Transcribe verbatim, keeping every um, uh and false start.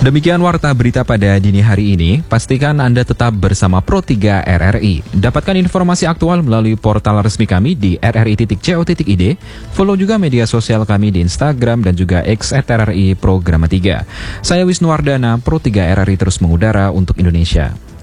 Demikian warta berita pada dini hari ini. Pastikan Anda tetap bersama Pro tiga R R I. Dapatkan informasi aktual melalui portal resmi kami di r r i titik co titik i d. Follow juga media sosial kami di Instagram dan juga X at R R I Programa tiga. Saya Wisnu Wardana, Pro tiga R R I terus mengudara untuk Indonesia.